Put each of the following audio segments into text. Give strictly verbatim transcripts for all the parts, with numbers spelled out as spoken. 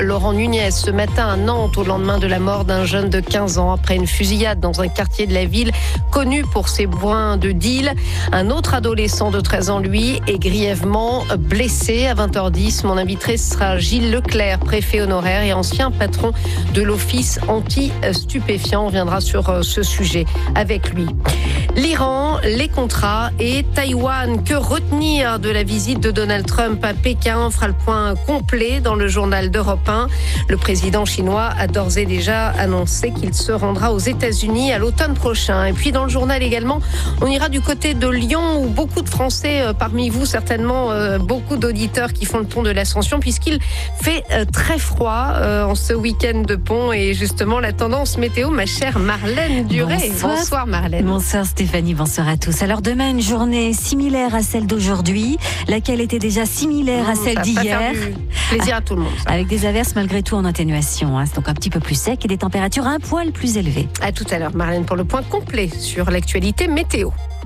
Laurent Nunez ce matin à Nantes au lendemain de la mort d'un jeune de quinze ans après une fusillade dans un quartier de la ville connu pour ses points de deal. Un autre adolescent de treize ans, lui, est grièvement blessé. À vingt heures dix, mon invité sera Gilles Leclerc, préfet honoraire et ancien patron de l'Office anti-stupéfiants. On viendra sur ce sujet avec lui. L'Iran, les contrats et Taïwan. Que retenir de la visite de Donald Trump à Pékin? On fera le point complet dans le journal d'Europe un. Le président chinois a d'ores et déjà annoncé qu'il se rendra aux États-Unis à l'automne prochain. Et puis dans le journal également, on ira du côté de Lyon où beaucoup de Français, euh, parmi vous certainement euh, beaucoup d'auditeurs qui font le pont de l'Ascension puisqu'il fait euh, très froid euh, en ce week-end de pont. Et justement la tendance météo, ma chère Marlène Duré. Bonsoir. Bonsoir Marlène. Bonsoir Stéphanie, bonsoir à tous. Alors demain, une journée similaire à celle d'aujourd'hui, laquelle était déjà similaire à celle Ça va pas d'hier. faire du plaisir à tout le monde. Ça. Avec des averses malgré tout en atténuation. Hein. C'est donc un petit peu plus sec et des températures un poil plus élevées. À tout à l'heure Marlène pour le point complet sur l'actualité météo.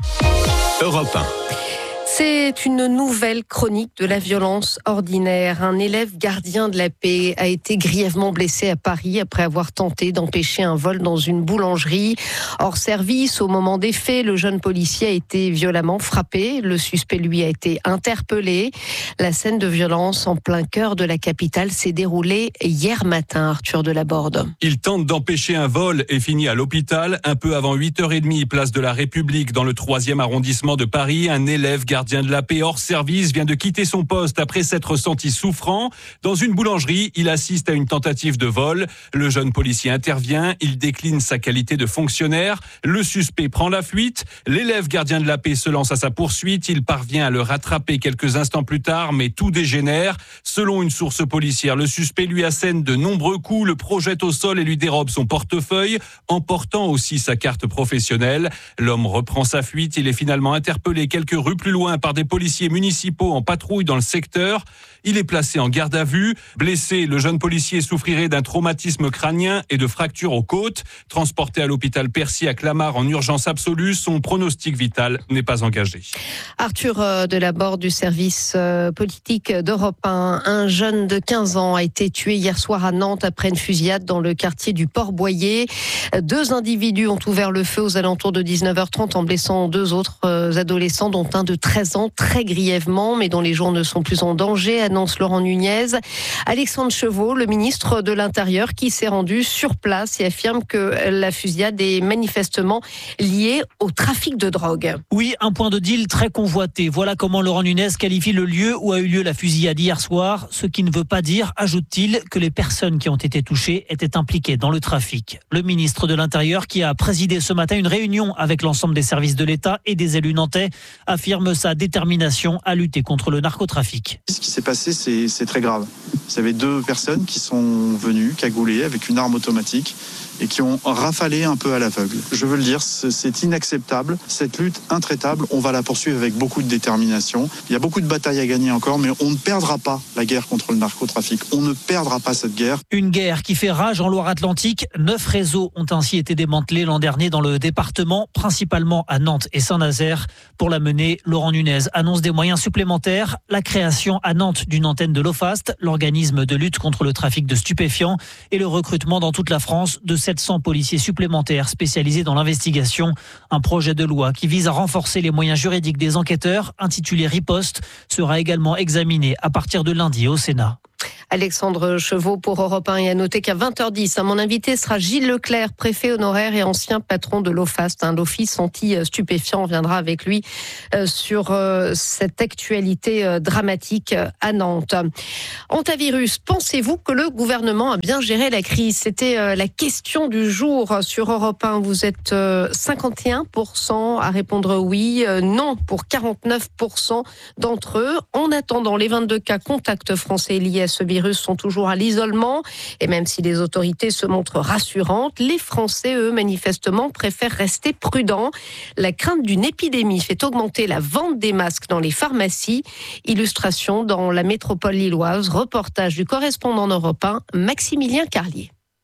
Europe un. C'est une nouvelle chronique de la violence ordinaire. Un élève gardien de la paix a été grièvement blessé à Paris après avoir tenté d'empêcher un vol dans une boulangerie. Hors service, au moment des faits, le jeune policier a été violemment frappé. Le suspect, lui, a été interpellé. La scène de violence en plein cœur de la capitale s'est déroulée hier matin, Arthur Delaborde. Il tente d'empêcher un vol et finit à l'hôpital. Un peu avant huit heures trente, place de la République, dans le troisième arrondissement de Paris. Un élève gardien de la paix hors service vient de quitter son poste après s'être senti souffrant. Dans une boulangerie, il assiste à une tentative de vol. Le jeune policier intervient. Il décline sa qualité de fonctionnaire. Le suspect prend la fuite. L'élève gardien de la paix se lance à sa poursuite. Il parvient à le rattraper quelques instants plus tard, mais tout dégénère. Selon une source policière, le suspect lui assène de nombreux coups, le projette au sol et lui dérobe son portefeuille, emportant aussi sa carte professionnelle. L'homme reprend sa fuite. Il est finalement interpellé quelques rues plus loin par des policiers municipaux en patrouille dans le secteur. Il est placé en garde à vue. Blessé, le jeune policier souffrirait d'un traumatisme crânien et de fractures aux côtes. Transporté à l'hôpital Percy à Clamart en urgence absolue, son pronostic vital n'est pas engagé. Arthur Delaborde du service politique d'Europe un. Un jeune de quinze ans a été tué hier soir à Nantes après une fusillade dans le quartier du Port-Boyer. Deux individus ont ouvert le feu aux alentours de dix-neuf heures trente en blessant deux autres adolescents, dont un de treize ans, très grièvement, mais dont les jours ne sont plus en danger, annonce Laurent Nunez. Alexandre Chevaux, le ministre de l'Intérieur, qui s'est rendu sur place et affirme que la fusillade est manifestement liée au trafic de drogue. Oui, un point de deal très convoité. Voilà comment Laurent Nunez qualifie le lieu où a eu lieu la fusillade hier soir, ce qui ne veut pas dire, ajoute-t-il, que les personnes qui ont été touchées étaient impliquées dans le trafic. Le ministre de l'Intérieur, qui a présidé ce matin une réunion avec l'ensemble des services de l'État et des élus nantais, affirme sa détermination à lutter contre le narcotrafic. Ce qui s'est passé, c'est, c'est très grave. Vous avez deux personnes qui sont venues cagoulées avec une arme automatique et qui ont rafalé un peu à l'aveugle. Je veux le dire, c'est inacceptable. Cette lutte intraitable, on va la poursuivre avec beaucoup de détermination. Il y a beaucoup de batailles à gagner encore, mais on ne perdra pas la guerre contre le narcotrafic. On ne perdra pas cette guerre. Une guerre qui fait rage en Loire-Atlantique. Neuf réseaux ont ainsi été démantelés l'an dernier dans le département, principalement à Nantes et Saint-Nazaire. Pour la mener, Laurent Nunez annonce des moyens supplémentaires, la création à Nantes d'une antenne de l'OFAST, l'organisme de lutte contre le trafic de stupéfiants, et le recrutement dans toute la France de sept cents policiers supplémentaires spécialisés dans l'investigation. Un projet de loi qui vise à renforcer les moyens juridiques des enquêteurs, intitulé Riposte, sera également examiné à partir de lundi au Sénat. Alexandre Chevaux pour Europe un. Et à noter qu'à vingt heures dix, mon invité sera Gilles Leclerc, préfet honoraire et ancien patron de l'OFAST, hein, l'Office anti-stupéfiants. On viendra avec lui euh, sur euh, cette actualité euh, dramatique à Nantes. Hantavirus, pensez-vous que le gouvernement a bien géré la crise? C'était euh, la question du jour sur Europe un. Vous êtes euh, cinquante et un pour cent à répondre oui, euh, non pour quarante-neuf pour cent d'entre eux. En attendant, les vingt-deux cas contacts français liés à ce virus sont toujours à l'isolement. Et même si les autorités se montrent rassurantes, les Français, eux, manifestement, préfèrent rester prudents. La crainte d'une épidémie fait augmenter la vente des masques dans les pharmacies. Illustration dans la métropole lilloise. Reportage du correspondant Europe un, Maximilien Carlier.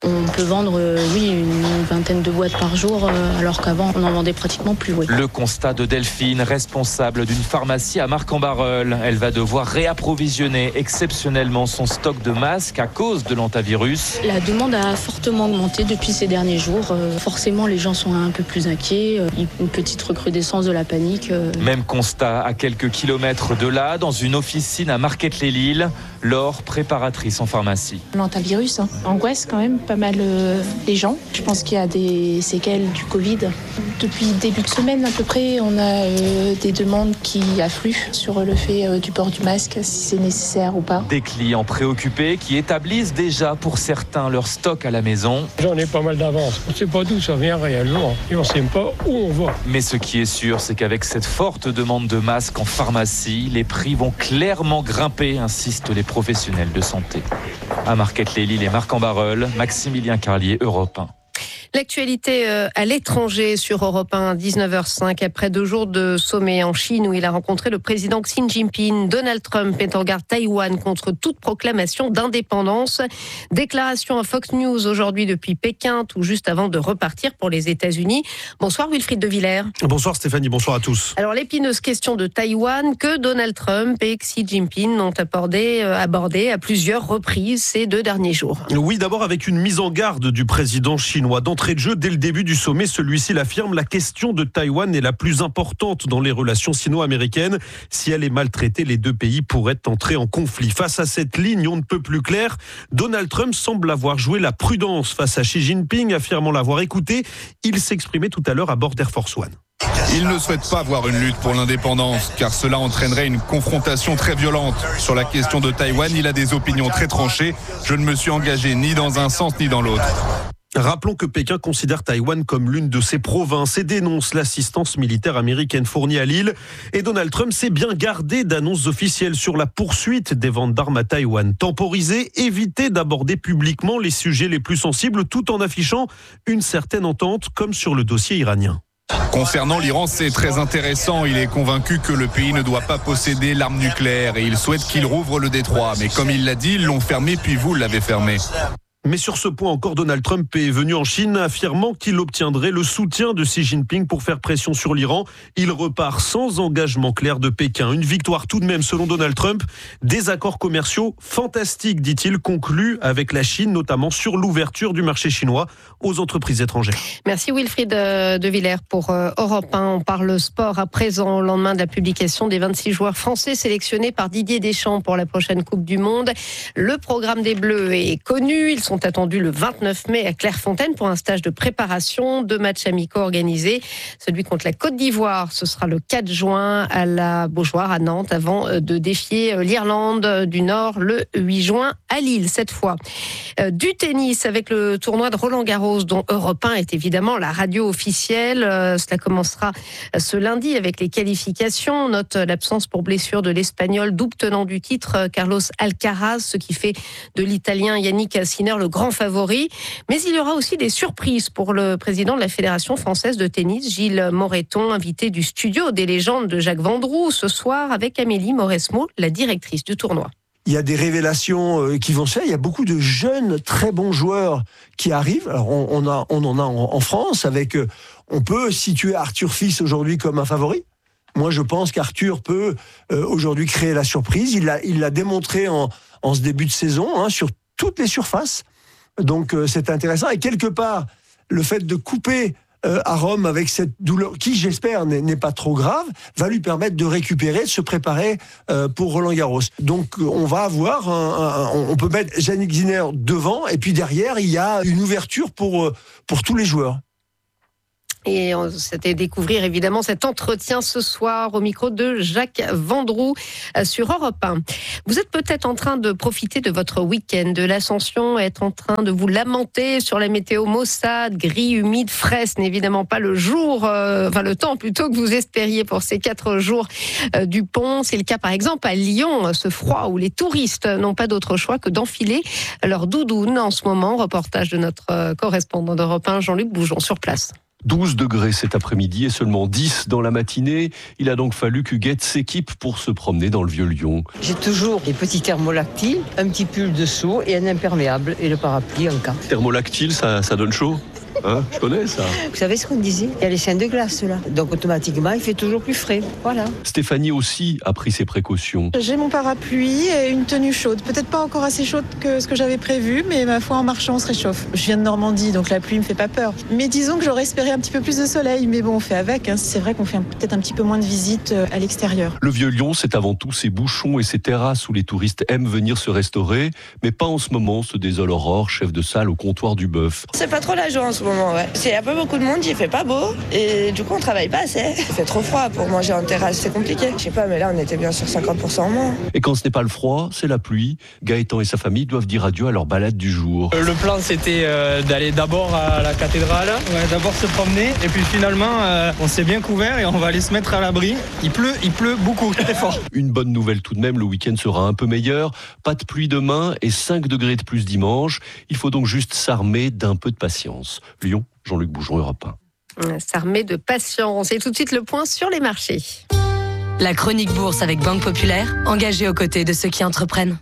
On peut vendre, euh, oui, une vingtaine de boîtes par jour, euh, alors qu'avant, on n'en vendait pratiquement plus. Oui. Le constat de Delphine, responsable d'une pharmacie à Marcq-en-Barœul. Elle va devoir réapprovisionner exceptionnellement son stock de masques à cause de l'antivirus. La demande a fortement augmenté depuis ces derniers jours. Euh, forcément, les gens sont un peu plus inquiets. Euh, une petite recrudescence de la panique. Euh... Même constat à quelques kilomètres de là, dans une officine à Marquette-les-Lilles. Laure, préparatrice en pharmacie. L'antivirus, hein. Angoisse quand même pas mal euh, les gens. Je pense qu'il y a des séquelles du Covid. Depuis début de semaine à peu près, on a euh, des demandes qui affluent sur le fait euh, du port du masque, si c'est nécessaire ou pas. Des clients préoccupés qui établissent déjà pour certains leur stock à la maison. J'en ai pas mal d'avance. On ne sait pas d'où ça vient réellement et on ne sait pas où on va. Mais ce qui est sûr, c'est qu'avec cette forte demande de masques en pharmacie, les prix vont clairement grimper, insistent les professionnels de santé. À Marquette-les-Lilles et Marcq-en-Barœul, Maximilien Carlier, Europe un. L'actualité à l'étranger sur Europe un, dix-neuf heures cinq. Après deux jours de sommet en Chine où il a rencontré le président Xi Jinping, Donald Trump met en garde Taïwan contre toute proclamation d'indépendance. Déclaration à Fox News aujourd'hui depuis Pékin, tout juste avant de repartir pour les États-Unis. Bonsoir Wilfried de Villers. Bonsoir Stéphanie, bonsoir à tous. Alors l'épineuse question de Taïwan que Donald Trump et Xi Jinping ont abordé, abordé à plusieurs reprises ces deux derniers jours. Oui, d'abord avec une mise en garde du président chinois. D'entrée de jeu, dès le début du sommet, celui-ci l'affirme, la question de Taïwan est la plus importante dans les relations sino-américaines. Si elle est maltraitée, les deux pays pourraient entrer en conflit. Face à cette ligne, on ne peut plus clair. Donald Trump semble avoir joué la prudence face à Xi Jinping, affirmant l'avoir écouté. Il s'exprimait tout à l'heure à bord d'Air Force One. Il ne souhaite pas voir une lutte pour l'indépendance, car cela entraînerait une confrontation très violente. Sur la question de Taïwan, il a des opinions très tranchées. Je ne me suis engagé ni dans un sens ni dans l'autre. Rappelons que Pékin considère Taïwan comme l'une de ses provinces et dénonce l'assistance militaire américaine fournie à l'île. Et Donald Trump s'est bien gardé d'annonces officielles sur la poursuite des ventes d'armes à Taïwan. Temporiser, éviter d'aborder publiquement les sujets les plus sensibles tout en affichant une certaine entente comme sur le dossier iranien. Concernant l'Iran, c'est très intéressant. Il est convaincu que le pays ne doit pas posséder l'arme nucléaire et il souhaite qu'il rouvre le détroit. Mais comme il l'a dit, ils l'ont fermé puis vous l'avez fermé. Mais sur ce point encore, Donald Trump est venu en Chine affirmant qu'il obtiendrait le soutien de Xi Jinping pour faire pression sur l'Iran. Il repart sans engagement clair de Pékin. Une victoire tout de même selon Donald Trump. Des accords commerciaux fantastiques, dit-il, conclus avec la Chine, notamment sur l'ouverture du marché chinois aux entreprises étrangères. Merci Wilfried de Villers pour Europe un. On parle sport à présent, au lendemain de la publication des vingt-six joueurs français sélectionnés par Didier Deschamps pour la prochaine Coupe du Monde. Le programme des Bleus est connu. Ils sont sont attendus le vingt-neuf mai à Clairefontaine pour un stage de préparation. Deux matchs amicaux organisés. Celui contre la Côte d'Ivoire, ce sera le quatre juin à la Beaujoire à Nantes avant de défier l'Irlande du Nord le huit juin à Lille cette fois. Du tennis avec le tournoi de Roland-Garros dont Europe un est évidemment la radio officielle. Cela commencera ce lundi avec les qualifications. On note l'absence pour blessure de l'Espagnol double tenant du titre Carlos Alcaraz, ce qui fait de l'Italien Yannick Sinner le grand favori. Mais il y aura aussi des surprises pour le président de la Fédération française de tennis, Gilles Moreton, invité du studio des légendes de Jacques Vendroux ce soir avec Amélie Mauresmo, la directrice du tournoi. Il y a des révélations qui vont se faire. Il y a beaucoup de jeunes, très bons joueurs qui arrivent. Alors on, on, a, on en a en, en France. Avec, on peut situer Arthur Fils aujourd'hui comme un favori. Moi, je pense qu'Arthur peut euh, aujourd'hui créer la surprise. Il l'a, il l'a démontré en, en ce début de saison, hein, sur toutes les surfaces. Donc, euh, c'est intéressant. Et quelque part, le fait de couper euh, à Rome avec cette douleur, qui, j'espère, n'est, n'est pas trop grave, va lui permettre de récupérer, de se préparer euh, pour Roland-Garros. Donc, on va avoir, un, un, on peut mettre Jannik Sinner devant, et puis derrière, il y a une ouverture pour, pour tous les joueurs. Et c'était découvrir évidemment cet entretien ce soir au micro de Jacques Vendroux sur Europe un. Vous êtes peut-être en train de profiter de votre week-end de l'Ascension, être en train de vous lamenter sur la météo maussade, gris, humide, frais. Ce n'est évidemment pas le jour, euh, enfin le temps plutôt que vous espériez pour ces quatre jours euh, du pont. C'est le cas par exemple à Lyon, ce froid où les touristes n'ont pas d'autre choix que d'enfiler leur doudoune en ce moment. Reportage de notre correspondant d'Europe un, Jean-Luc Boujon sur place. douze degrés cet après-midi et seulement dix dans la matinée. Il a donc fallu qu'Huguette s'équipe pour se promener dans le Vieux-Lyon. J'ai toujours des petits thermolactiles, un petit pull dessous et un imperméable et le parapluie en cas. Thermolactyle, ça, ça donne chaud ? Hein, je connais ça. Vous savez ce qu'on disait ? Il y a les chaînes de glace là. Donc automatiquement, il fait toujours plus frais. Voilà. Stéphanie aussi a pris ses précautions. J'ai mon parapluie et une tenue chaude. Peut-être pas encore assez chaude que ce que j'avais prévu, mais ma foi, en marchant, on se réchauffe. Je viens de Normandie, donc la pluie me fait pas peur. Mais disons que j'aurais espéré un petit peu plus de soleil. Mais bon, on fait avec. Hein. C'est vrai qu'on fait peut-être un petit peu moins de visites à l'extérieur. Le Vieux-Lyon, c'est avant tout ses bouchons et ses terrasses où les touristes aiment venir se restaurer. Mais pas en ce moment, se désole Aurore, chef de salle au comptoir du Bœuf. C'est pas trop la joie en ce moment, ouais. C'est un peu beaucoup de monde, il fait pas beau et du coup on travaille pas assez. Il fait trop froid pour manger en terrasse, c'est compliqué. Je sais pas, mais là on était bien sur cinquante pour cent en moins. Et quand ce n'est pas le froid, c'est la pluie. Gaëtan et sa famille doivent dire adieu à leur balade du jour. Le plan c'était euh, d'aller d'abord à la cathédrale, ouais, d'abord se promener et puis finalement euh, on s'est bien couvert et on va aller se mettre à l'abri. Il pleut, il pleut beaucoup, très fort. Une bonne nouvelle tout de même, le week-end sera un peu meilleur. Pas de pluie demain et cinq degrés de plus dimanche. Il faut donc juste s'armer d'un peu de patience. Lyon, Jean-Luc Bougeon, Europe un. S'armer de patience. Et tout de suite le point sur les marchés. La chronique bourse avec Banque Populaire, engagée aux côtés de ceux qui entreprennent.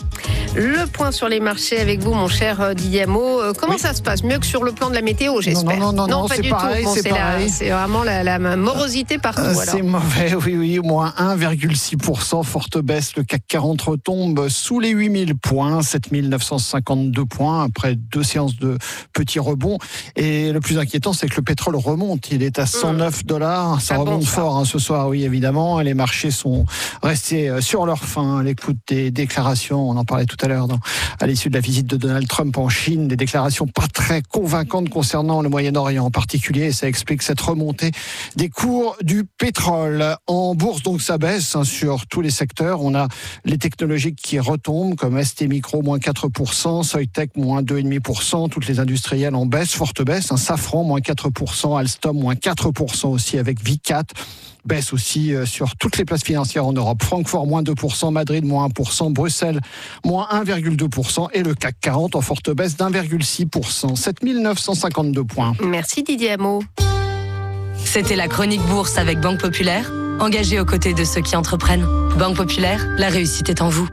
Le point sur les marchés avec vous, mon cher Didier Hameau. Comment oui. ça se passe ? Mieux que sur le plan de la météo, j'espère. Non, non, non, non, non pas c'est du pareil, tout. Bon, c'est, c'est, pareil. La, c'est vraiment la, la morosité partout. Euh, c'est mauvais, oui, oui, moins un virgule six pour cent, forte baisse. Le C A C quarante retombe sous les huit mille points, sept mille neuf cent cinquante-deux points, après deux séances de petits rebonds. Et le plus inquiétant, c'est que le pétrole remonte. Il est à cent neuf dollars. Ça ah remonte bon, fort hein, ce soir, oui, évidemment. Les marchés sont restés sur leur faim à l'écoute des déclarations. On en parlait tout à l'heure dans à l'issue de la visite de Donald Trump en Chine, des déclarations pas très convaincantes concernant le Moyen-Orient en particulier, et ça explique cette remontée des cours du pétrole. En bourse, donc, ça baisse hein, sur tous les secteurs. On a les technologiques qui retombent, comme S T Micro, moins quatre pour cent, Soitec, moins deux virgule cinq pour cent, toutes les industrielles en baisse, forte baisse, hein, Safran, moins quatre pour cent, Alstom, moins quatre pour cent aussi avec Vicat. Baisse aussi sur toutes les places financières en Europe. Francfort, moins deux pour cent, Madrid, moins un pour cent, Bruxelles, moins un virgule deux pour cent et le C A C quarante en forte baisse d'un virgule six pour cent, sept mille neuf cent cinquante-deux points. Merci Didier Hameau. C'était la chronique bourse avec Banque Populaire, engagée aux côtés de ceux qui entreprennent. Banque Populaire, la réussite est en vous.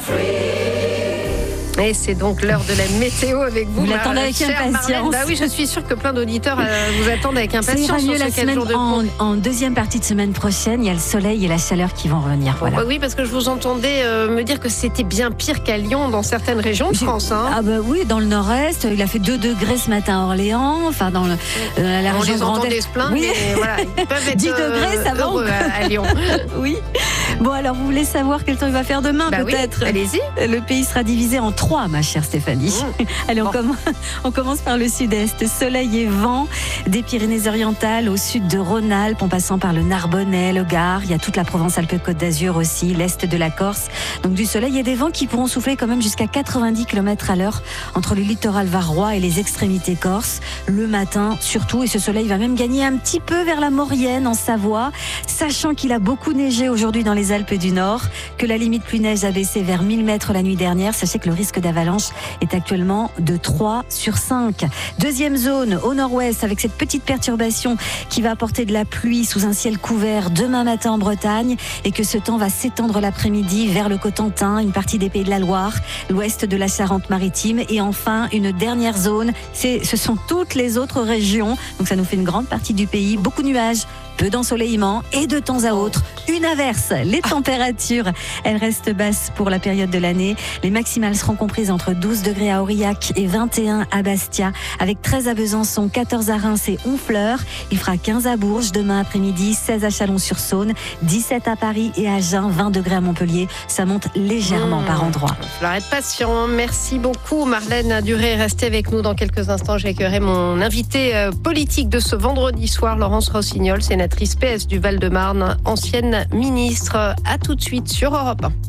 Et c'est donc l'heure de la météo avec vous. Vous l'attendez avec impatience. Bah oui, je suis sûre que plein d'auditeurs euh, vous attendent avec impatience. Ça ira mieux sur la ce semaine jour de en, en deuxième partie de semaine prochaine. Il y a le soleil et la chaleur qui vont revenir. Voilà. Bah oui, parce que je vous entendais euh, me dire que c'était bien pire qu'à Lyon dans certaines régions de France. Hein. Ah bah oui, dans le nord-est, il a fait deux degrés ce matin à Orléans. Enfin, dans le, euh, la On région les entendait se plaindre, oui. mais voilà, ils peuvent être dix degrés, ça va heureux à, à Lyon. Oui. Bon, alors vous voulez savoir quel temps il va faire demain, bah peut-être oui, allez-y. Le pays sera divisé en trois, ma chère Stéphanie. Mmh. Allez, on, bon. commence, on commence par le sud-est. Soleil et vent des Pyrénées-Orientales au sud de Rhône-Alpes, en passant par le Narbonnais, le Gard. Il y a toute la Provence-Alpes-Côte d'Azur aussi, l'est de la Corse. Donc du soleil et des vents qui pourront souffler quand même jusqu'à quatre-vingt-dix kilomètres à l'heure entre le littoral varois et les extrémités corses. Le matin surtout, et ce soleil va même gagner un petit peu vers la Maurienne en Savoie, sachant qu'il a beaucoup neigé aujourd'hui dans les Alpes du Nord, que la limite pluie-neige a baissé vers mille mètres la nuit dernière. Sachez que le risque d'avalanche est actuellement de trois sur cinq. Deuxième zone au nord-ouest avec cette petite perturbation qui va apporter de la pluie sous un ciel couvert demain matin en Bretagne, et que ce temps va s'étendre l'après-midi vers le Cotentin, une partie des Pays de la Loire, l'ouest de la Charente-Maritime, et enfin une dernière zone, c'est, ce sont toutes les autres régions. Donc ça nous fait une grande partie du pays, beaucoup de nuages, peu d'ensoleillement et de temps à autre une averse. Les températures, elles restent basses pour la période de l'année. Les maximales seront comprises entre douze degrés à Aurillac et vingt et un à Bastia, avec treize à Besançon, quatorze à Reims et Honfleur. Il fera quinze à Bourges demain après-midi, seize à Chalon-sur-Saône, dix-sept à Paris et à Agen, vingt degrés à Montpellier. Ça monte légèrement mmh. par endroits. Il faut être patient. Merci beaucoup Marlène Duré. Restez avec nous dans quelques instants. J'accueillerai mon invité politique de ce vendredi soir, Laurence Rossignol, sénatrice P S du Val-de-Marne, ancienne ministre. À tout de suite sur Europe un.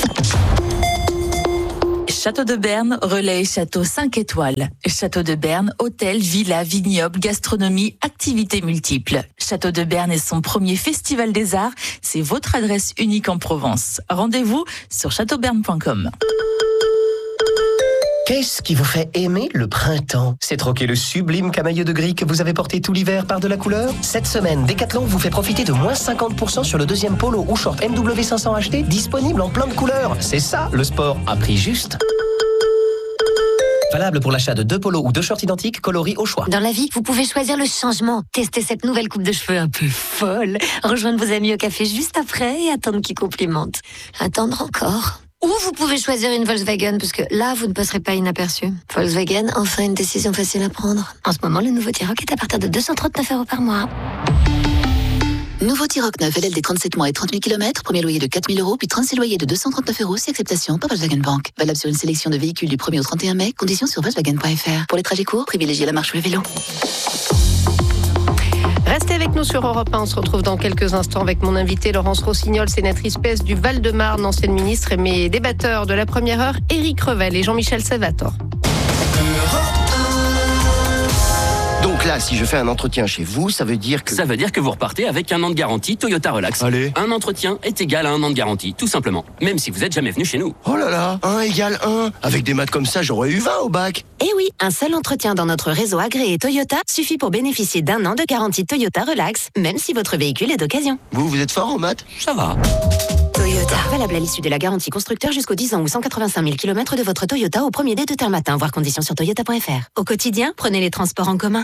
Château de Berne, relais château cinq étoiles. Château de Berne, hôtel, villa, vignoble, gastronomie, activités multiples. Château de Berne est son premier festival des arts. C'est votre adresse unique en Provence. Rendez-vous sur château berne point com. Qu'est-ce qui vous fait aimer le printemps? C'est troquer le sublime camailleux de gris que vous avez porté tout l'hiver par de la couleur? Cette semaine, Decathlon vous fait profiter de moins cinquante pour cent sur le deuxième polo ou short M W cinq cents H T disponible en plein de couleurs. C'est ça, le sport à prix juste. Valable pour l'achat de deux polos ou deux shorts identiques coloris au choix. Dans la vie, vous pouvez choisir le changement. Tester cette nouvelle coupe de cheveux un peu folle. Rejoindre vos amis au café juste après et attendre qu'ils complimentent. Attendre encore. Ou vous pouvez choisir une Volkswagen, parce que là, vous ne passerez pas inaperçu. Volkswagen, enfin une décision facile à prendre. En ce moment, le nouveau T-Roc est à partir de deux cent trente-neuf euros par mois. Nouveau T-Roc neuf, L L D trente-sept mois et trente mille kilomètres, premier loyer de quatre mille euros, puis trente-six loyers de deux cent trente-neuf euros, si acceptation par Volkswagen Bank. Valable sur une sélection de véhicules du premier au trente et un mai, conditions sur Volkswagen point F R. Pour les trajets courts, privilégiez la marche ou le vélo. Restez avec nous sur Europe un. On se retrouve dans quelques instants avec mon invité Laurence Rossignol, sénatrice P E S du Val-de-Marne, ancienne ministre, et mes débatteurs de la première heure, Éric Revel et Jean-Michel Salvatore. Donc là, si je fais un entretien chez vous, ça veut dire que... Ça veut dire que vous repartez avec un an de garantie Toyota Relax. Allez. Un entretien est égal à un an de garantie, tout simplement. Même si vous n'êtes jamais venu chez nous. Oh là là, un égale un. Avec des maths comme ça, j'aurais eu vingt au bac. Eh oui, un seul entretien dans notre réseau agréé Toyota suffit pour bénéficier d'un an de garantie Toyota Relax, même si votre véhicule est d'occasion. Vous, vous êtes fort en maths? Ça va. Toyota. Valable à l'issue de la garantie constructeur jusqu'aux dix ans ou cent quatre-vingt-cinq mille kilomètres de votre Toyota au premier dé de terme matin, voir conditions sur toyota point F R. Au quotidien, prenez les transports en commun.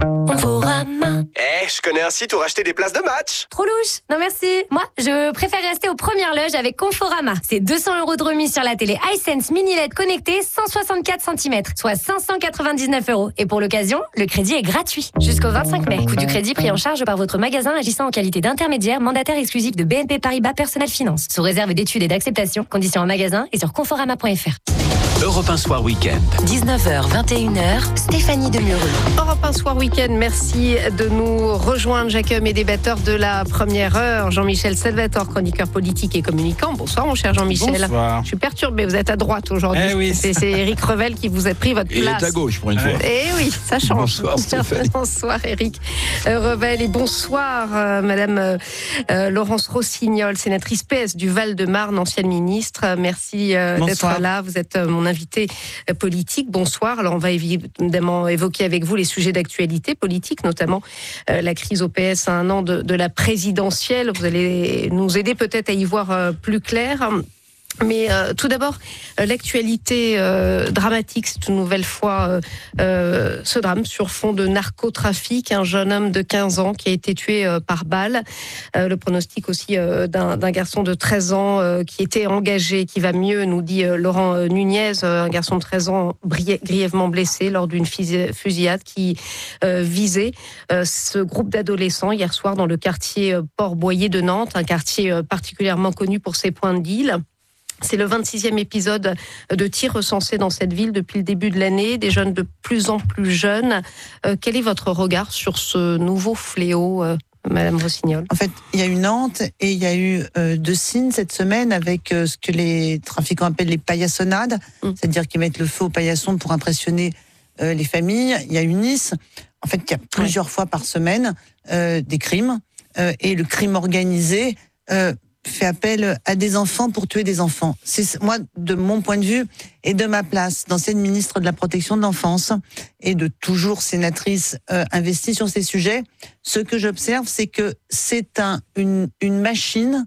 Conforama. Eh, je connais un site pour acheter des places de match. Trop louche. Non merci. Moi, je préfère rester aux premières loges avec Conforama. C'est deux cents euros de remise sur la télé iSense Mini L E D connectée cent soixante-quatre centimètres, soit cinq cent quatre-vingt-dix-neuf euros. Et pour l'occasion, le crédit est gratuit. Jusqu'au vingt-cinq mai. Coût du crédit pris en charge par votre magasin agissant en qualité d'intermédiaire mandataire exclusif de B N P Paribas Personnel Finance. Sous réserve d'études et d'acceptation. Conditions en magasin et sur conforama point F R. Europe un Soir Week-end. dix-neuf heures, vingt et une heures, Stéphanie Demureux. Europe un Soir Week-end, merci de nous rejoindre. J'accueille mes débatteurs de la première heure. Jean-Michel Salvatore, chroniqueur politique et communicant. Bonsoir mon cher Jean-Michel. Bonsoir. Je suis perturbée, vous êtes à droite aujourd'hui. Eh oui. C'est, c'est Éric Revel qui vous a pris votre place. Il est à gauche pour une fois. Eh oui, ça change. Bonsoir Stéphanie. Bonsoir Éric euh, Revel et bonsoir euh, Madame euh, euh, Laurence Rossignol, sénatrice P E S du Val-de-Marne, ancienne ministre. Merci euh, d'être là. Vous êtes euh, mon invité euh, politique. Bonsoir. Alors on va évidemment évoquer avec vous les sujets d'actualité politique, notamment euh, la crise au P S à un an de, de la présidentielle. Vous allez nous aider peut-être à y voir euh, plus clair. Mais euh, tout d'abord, euh, l'actualité euh, dramatique, c'est une nouvelle fois euh, euh, ce drame sur fond de narcotrafic. Un jeune homme de quinze ans qui a été tué euh, par balle. Euh, le pronostic aussi euh, d'un, d'un garçon de treize ans euh, qui était engagé, qui va mieux, nous dit euh, Laurent euh, Nunez, euh, un garçon de treize ans bri- grièvement blessé lors d'une fusillade qui euh, visait euh, ce groupe d'adolescents hier soir dans le quartier euh, Port-Boyer de Nantes, un quartier euh, particulièrement connu pour ses points de deal. C'est le vingt-sixième épisode de tirs recensés dans cette ville depuis le début de l'année, des jeunes de plus en plus jeunes. Euh, quel est votre regard sur ce nouveau fléau, euh, Madame Rossignol ? En fait, il y a eu Nantes et il y a eu euh, Decines cette semaine avec euh, ce que les trafiquants appellent les paillassonnades, mmh. c'est-à-dire qu'ils mettent le feu aux paillassons pour impressionner euh, les familles. Il y a eu Nice. En fait, il y a plusieurs ouais. fois par semaine euh, des crimes euh, et le crime organisé euh, fait appel à des enfants pour tuer des enfants. C'est moi, de mon point de vue et de ma place d'ancienne ministre de la protection de l'enfance et de toujours sénatrice euh, investie sur ces sujets, ce que j'observe, c'est que c'est un, une, une machine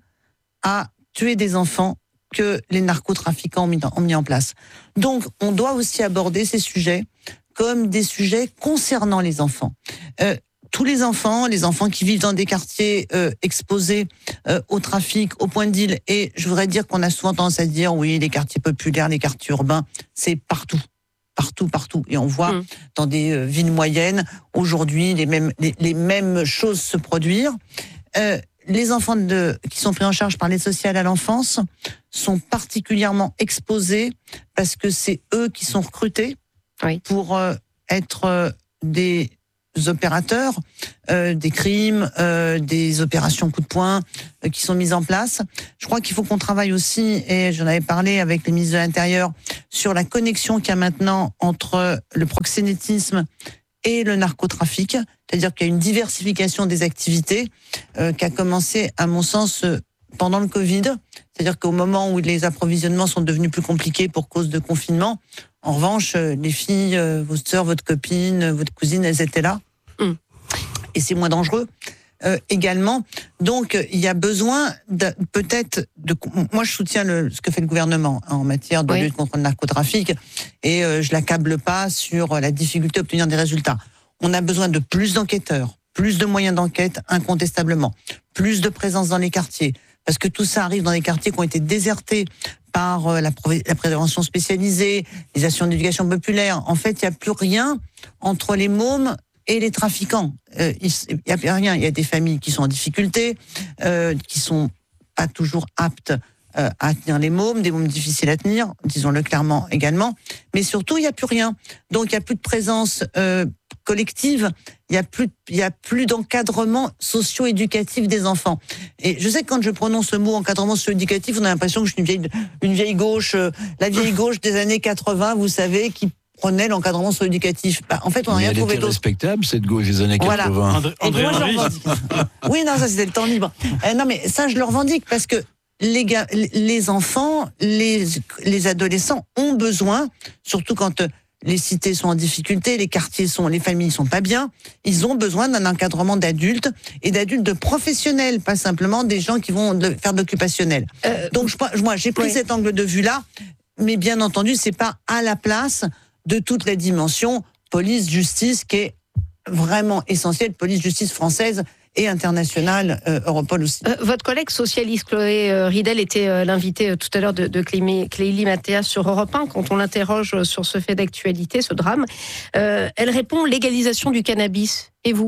à tuer des enfants que les narcotrafiquants ont mis, ont mis en place. Donc, on doit aussi aborder ces sujets comme des sujets concernant les enfants. Euh, Tous les enfants, les enfants qui vivent dans des quartiers euh, exposés euh, au trafic, au point de deal, et je voudrais dire qu'on a souvent tendance à dire, oui, les quartiers populaires, les quartiers urbains, c'est partout, partout, partout. Et on voit mmh. dans des euh, villes moyennes, aujourd'hui, les mêmes, les, les mêmes choses se produire. Euh, les enfants de, qui sont pris en charge par l'aide sociale à l'enfance sont particulièrement exposés parce que c'est eux qui sont recrutés oui. pour euh, être euh, des opérateurs euh, des crimes, euh, des opérations coup de poing euh, qui sont mises en place. Je crois qu'il faut qu'on travaille aussi, et j'en avais parlé avec les ministres de l'Intérieur, sur la connexion qu'il y a maintenant entre le proxénétisme et le narcotrafic, c'est-à-dire qu'il y a une diversification des activités euh, qui a commencé, à mon sens, euh, pendant le Covid, c'est-à-dire qu'au moment où les approvisionnements sont devenus plus compliqués pour cause de confinement, En revanche, les filles, vos sœurs, votre copine, votre cousine, elles étaient là. Mm. Et c'est moins dangereux. Euh, également. Donc, il y a besoin de, peut-être de... Moi, je soutiens le, ce que fait le gouvernement en matière de oui. lutte contre le narcotrafic et euh, je l'accable pas sur la difficulté à obtenir des résultats. On a besoin de plus d'enquêteurs, plus de moyens d'enquête, incontestablement, plus de présence dans les quartiers, parce que tout ça arrive dans des quartiers qui ont été désertés par euh, la, la prévention spécialisée, les actions d'éducation populaire. En fait, il n'y a plus rien entre les mômes et les trafiquants. Euh, il y a rien. Il y a des familles qui sont en difficulté, euh, qui sont pas toujours aptes euh, à tenir les mômes, des mômes difficiles à tenir, disons-le clairement également. Mais surtout, il y a plus rien. Donc, il y a plus de présence euh, collective. Il y a plus, il y a plus d'encadrement socio-éducatif des enfants. Et je sais que quand je prononce ce mot encadrement socio-éducatif, on a l'impression que je suis une vieille, une vieille gauche, euh, la vieille gauche des années quatre-vingts, vous savez, qui prenait l'encadrement socio-éducatif. Bah, en fait, on n'a rien trouvé d'autre. Elle était respectable, cette gauche des années quatre-vingts. Voilà. André, André moi, je le revendique. Oui, non, ça, c'était le temps libre. Euh, non, mais ça, je le revendique parce que les, gars, les enfants, les, les adolescents ont besoin, surtout quand euh, les cités sont en difficulté, les quartiers sont, les familles sont pas bien, ils ont besoin d'un encadrement d'adultes et d'adultes de professionnels, pas simplement des gens qui vont de, faire de l'occupationnel. Euh, Donc, je, moi, j'ai pris oui. cet angle de vue-là, mais bien entendu, c'est pas à la place de toute la dimension police-justice qui est vraiment essentielle, police-justice française et internationale, euh, Europol aussi. Euh, votre collègue socialiste Chloé euh, Ridel était euh, l'invitée euh, tout à l'heure de, de Clélie Mathéas sur Europe un. Quand on l'interroge sur ce fait d'actualité, ce drame, euh, elle répond légalisation du cannabis. Et vous ?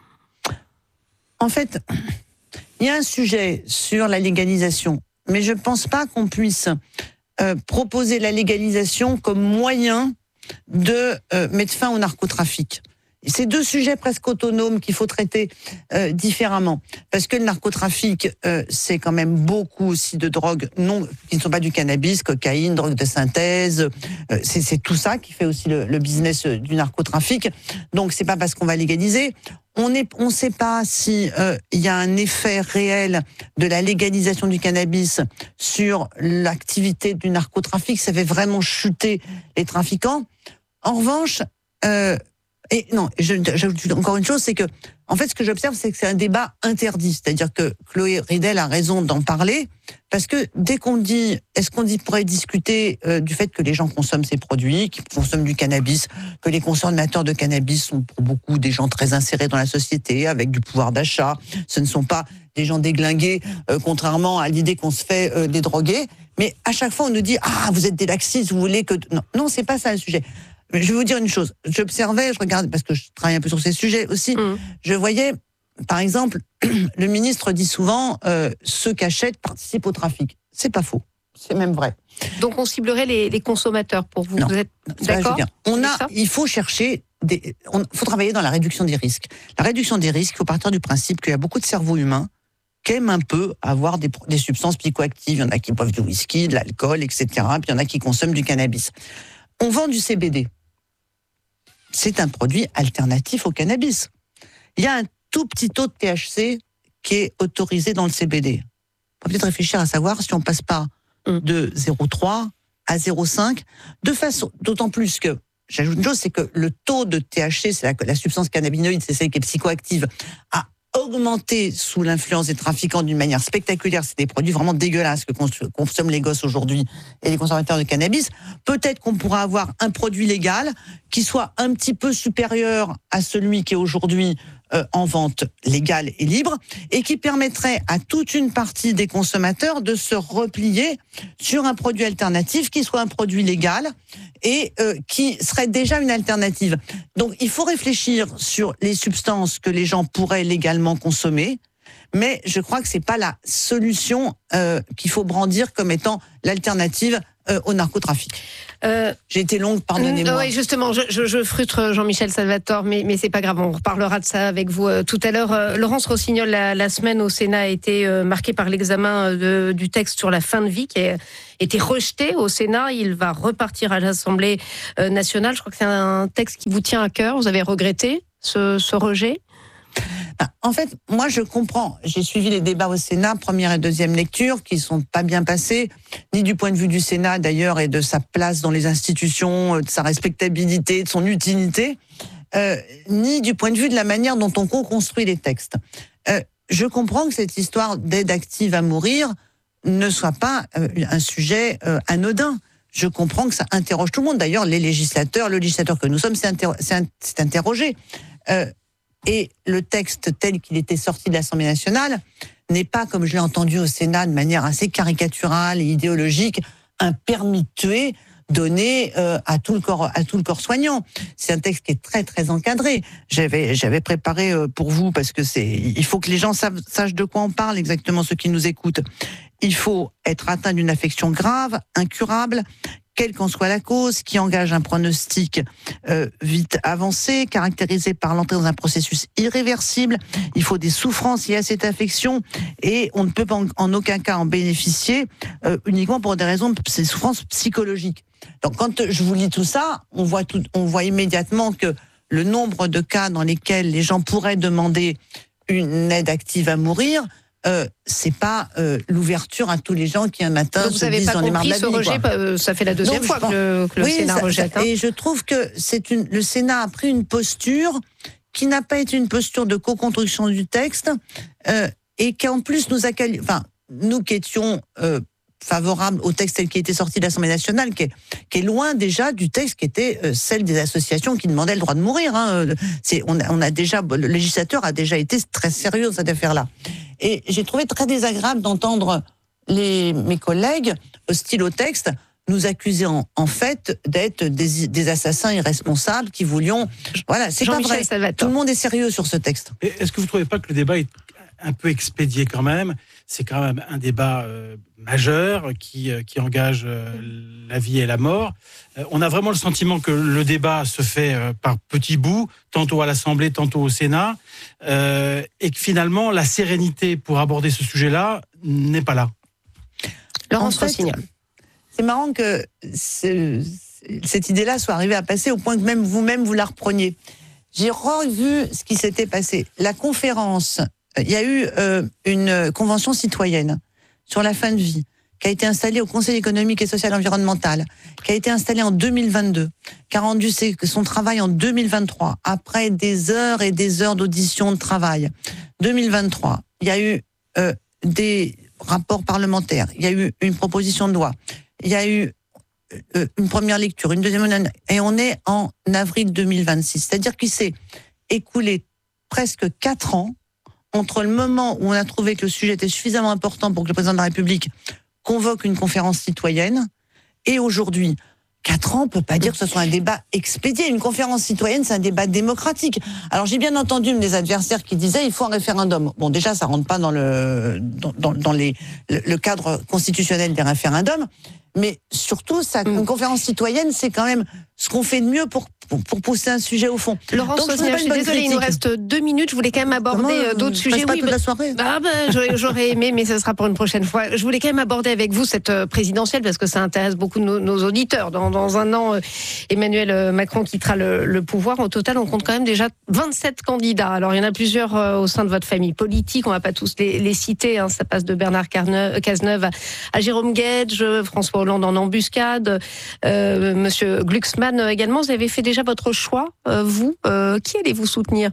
En fait, il y a un sujet sur la légalisation, mais je ne pense pas qu'on puisse euh, proposer la légalisation comme moyen de euh, mettre fin au narcotrafic. C'est deux sujets presque autonomes qu'il faut traiter euh, différemment. Parce que le narcotrafic, euh, c'est quand même beaucoup aussi de drogues non, qui ne sont pas du cannabis, cocaïne, drogue de synthèse. Euh, c'est, c'est tout ça qui fait aussi le, le business du narcotrafic. Donc c'est pas parce qu'on va légaliser. On ne on sait pas si euh, il y a un effet réel de la légalisation du cannabis sur l'activité du narcotrafic. Ça fait vraiment chuter les trafiquants. En revanche, euh, et non, je, j'ajoute encore une chose, c'est que, en fait, ce que j'observe, c'est que c'est un débat interdit. C'est-à-dire que Chloé Ridel a raison d'en parler, parce que dès qu'on dit, est-ce qu'on dit, pourrait discuter euh, du fait que les gens consomment ces produits, qu'ils consomment du cannabis, que les consommateurs de cannabis sont pour beaucoup des gens très insérés dans la société, avec du pouvoir d'achat. Ce ne sont pas des gens déglingués, euh, contrairement à l'idée qu'on se fait euh, des drogués. Mais à chaque fois, on nous dit, ah, vous êtes des laxistes, vous voulez que... Non, non, c'est pas ça le sujet. Je vais vous dire une chose. J'observais, je regardais, parce que je travaille un peu sur ces sujets aussi, mmh. je voyais, par exemple, le ministre dit souvent, euh, ceux qui achètent participent au trafic. C'est pas faux. C'est même vrai. Donc on ciblerait les, les consommateurs pour vous. Non. Vous êtes d'accord ? On a, il faut chercher, il faut travailler dans la réduction des risques. La réduction des risques, il faut partir du principe qu'il y a beaucoup de cerveaux humains qui aiment un peu avoir des, des substances psychoactives. Il y en a qui boivent du whisky, de l'alcool, et cetera. Puis il y en a qui consomment du cannabis. On vend du C B D. C'est un produit alternatif au cannabis. Il y a un tout petit taux de T H C qui est autorisé dans le C B D. On peut peut-être réfléchir à savoir si on passe pas de zéro virgule trois à zéro virgule cinq, de façon, d'autant plus que, j'ajoute une chose, c'est que le taux de T H C, c'est la, la substance cannabinoïde, c'est celle qui est psychoactive, a augmenté sous l'influence des trafiquants d'une manière spectaculaire. C'est des produits vraiment dégueulasses que consomment les gosses aujourd'hui et les consommateurs de cannabis. Peut-être qu'on pourra avoir un produit légal qui soit un petit peu supérieur à celui qui est aujourd'hui euh, en vente légale et libre et qui permettrait à toute une partie des consommateurs de se replier sur un produit alternatif qui soit un produit légal et euh, qui serait déjà une alternative. Donc il faut réfléchir sur les substances que les gens pourraient légalement consommer, mais je crois que c'est pas la solution euh, qu'il faut brandir comme étant l'alternative euh, au narcotrafic. Euh, J'ai été longue, pardonnez-moi. Oui, justement, je, je, je frustre Jean-Michel Salvatore, mais, mais c'est pas grave, on reparlera de ça avec vous euh, tout à l'heure. Euh, Laurence Rossignol, la, la semaine au Sénat a été euh, marquée par l'examen de, du texte sur la fin de vie qui a été rejeté au Sénat. Il va repartir à l'Assemblée euh, nationale. Je crois que c'est un texte qui vous tient à cœur. Vous avez regretté ce, ce rejet ? Ben, en fait, moi, je comprends. J'ai suivi les débats au Sénat, première et deuxième lecture, qui sont pas bien passés, ni du point de vue du Sénat, d'ailleurs, et de sa place dans les institutions, de sa respectabilité, de son utilité, euh, ni du point de vue de la manière dont on co-construit les textes. Euh, je comprends que cette histoire d'aide active à mourir ne soit pas euh, un sujet euh, anodin. Je comprends que ça interroge tout le monde. D'ailleurs, les législateurs, le législateur que nous sommes, s'est interro- s'est interrogé. Euh, et le texte tel qu'il était sorti de l'Assemblée nationale n'est pas, comme je l'ai entendu au Sénat de manière assez caricaturale et idéologique, un permis de tuer donné euh, à tout le corps à tout le corps soignant. C'est un texte qui est très très encadré. J'avais j'avais préparé euh, pour vous parce que c'est il faut que les gens savent, sachent de quoi on parle exactement, ceux qui nous écoutent. Il faut être atteint d'une affection grave, incurable, quelle qu'en soit la cause, qui engage un pronostic euh, vite avancé, caractérisé par l'entrée dans un processus irréversible. Il faut des souffrances liées à cette affection et on ne peut pas en, en aucun cas en bénéficier euh, uniquement pour des raisons de ces souffrances psychologiques. Donc quand je vous lis tout ça, on voit, tout, on voit immédiatement que le nombre de cas dans lesquels les gens pourraient demander une aide active à mourir, Euh, c'est pas euh, l'ouverture à tous les gens qui un matin Donc se disent dans les marres de la vie. Vous n'avez pas compris ce rejet, ça fait la deuxième Donc, fois que le, que le oui, Sénat ça, rejette. Ça, hein. et je trouve que c'est une, le Sénat a pris une posture qui n'a pas été une posture de co-construction du texte euh, et qui en plus nous a quali- enfin nous qui étions euh, favorables au texte tel qui était sorti de l'Assemblée nationale, qui est, qui est loin déjà du texte qui était euh, celle des associations qui demandaient le droit de mourir. Hein. C'est, on, a, on a déjà, le législateur a déjà été très sérieux dans cette affaire-là. Et j'ai trouvé très désagréable d'entendre les, mes collègues, hostiles au texte, nous accuser en, en fait d'être des, des assassins irresponsables qui voulions... Voilà, c'est pas vrai. Salvatore. Tout le monde est sérieux sur ce texte. Et est-ce que vous ne trouvez pas que le débat est un peu expédié quand même ? C'est quand même un débat euh, majeur qui, euh, qui engage euh, la vie et la mort. Euh, on a vraiment le sentiment que le débat se fait euh, par petits bouts, tantôt à l'Assemblée, tantôt au Sénat, euh, et que finalement la sérénité pour aborder ce sujet-là n'est pas là. Laurence En fait, Rossignol. C'est marrant que ce, cette idée-là soit arrivée à passer au point que même vous-même vous la repreniez. J'ai revu ce qui s'était passé. La conférence, il y a eu euh, une convention citoyenne sur la fin de vie qui a été installée au Conseil économique et social environnemental, qui a été installée en deux mille vingt-deux, qui a rendu ses, son travail en deux mille vingt-trois, après des heures et des heures d'audition de travail. deux mille vingt-trois, il y a eu euh, des rapports parlementaires, il y a eu une proposition de loi, il y a eu euh, une première lecture, une deuxième, et on est en avril deux mille vingt-six. C'est-à-dire qu'il s'est écoulé presque quatre ans entre le moment où on a trouvé que le sujet était suffisamment important pour que le président de la République convoque une conférence citoyenne, et aujourd'hui, quatre ans, on ne peut pas dire que ce soit un débat expédié. Une conférence citoyenne, c'est un débat démocratique. Alors j'ai bien entendu mes adversaires qui disaient il faut un référendum. Bon, déjà, ça rentre pas dans le dans, dans, dans les le, le cadre constitutionnel des référendums, mais surtout, ça, une conférence citoyenne, c'est quand même ce qu'on fait de mieux pour pour, pour pousser un sujet au fond. Laurence Rossignol, je suis désolée, il nous reste deux minutes. Je voulais quand même aborder Comment, d'autres je sujets. passe pas Oui, toute bah, la soirée. bah, bah, j'aurais, j'aurais aimé, mais ce sera pour une prochaine fois. Je voulais quand même aborder avec vous cette présidentielle parce que ça intéresse beaucoup nos, nos auditeurs. Dans, dans un an, Emmanuel Macron quittera le, le pouvoir. Au total, on compte quand même déjà vingt-sept candidats. Alors, il y en a plusieurs au sein de votre famille politique. On va pas tous les, les citer. Hein. Ça passe de Bernard Cazeneuve à Jérôme Guedj, François Hollande en embuscade, euh, Monsieur Glucksmann également. Vous avez fait déjà votre choix, euh, vous, euh, qui allez-vous soutenir?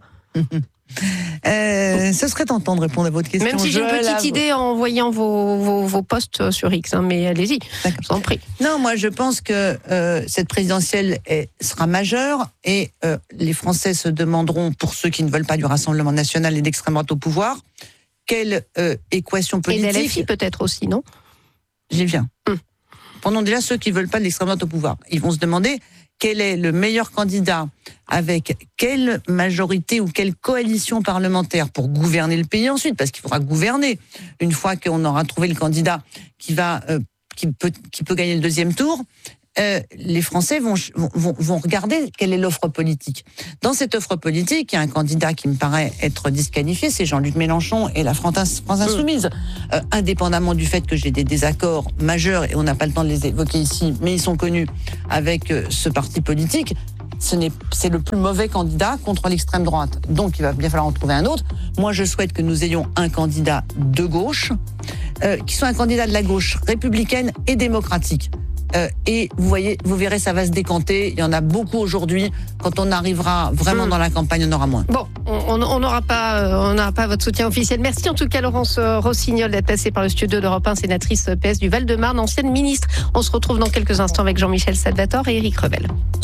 euh, Ce serait tentant de répondre à votre question. Même si j'ai une petite la... idée en voyant vos, vos, vos posts sur X, hein, mais allez-y, je vous en prie. Non, moi je pense que euh, cette présidentielle est, sera majeure et euh, les Français se demanderont, pour ceux qui ne veulent pas du Rassemblement national et d'extrême droite au pouvoir, quelle euh, équation politique... Et d'L F I peut-être aussi, non? J'y viens. Hum. Pendant déjà ceux qui ne veulent pas de l'extrême droite au pouvoir, ils vont se demander quel est le meilleur candidat avec quelle majorité ou quelle coalition parlementaire pour gouverner le pays ensuite, parce qu'il faudra gouverner une fois qu'on aura trouvé le candidat qui va, euh, qui peut, qui peut gagner le deuxième tour. Euh, les Français vont, vont, vont regarder quelle est l'offre politique. Dans cette offre politique, il y a un candidat qui me paraît être disqualifié, c'est Jean-Luc Mélenchon et la France Insoumise. Euh, indépendamment du fait que j'ai des désaccords majeurs, et on n'a pas le temps de les évoquer ici, mais ils sont connus avec euh, ce parti politique, ce n'est, c'est le plus mauvais candidat contre l'extrême droite. Donc il va bien falloir en trouver un autre. Moi, je souhaite que nous ayons un candidat de gauche, euh, qui soit un candidat de la gauche républicaine et démocratique. Euh, et vous voyez, vous verrez, ça va se décanter. Il y en a beaucoup aujourd'hui. Quand on arrivera vraiment mmh. dans la campagne, on aura moins. Bon, on n'aura pas, euh, on n'aura pas votre soutien officiel. Merci en tout cas, Laurence Rossignol, d'être passée par le studio d'Europe un, sénatrice P S du Val-de-Marne, ancienne ministre. On se retrouve dans quelques instants avec Jean-Michel Salvatore et Éric Revel.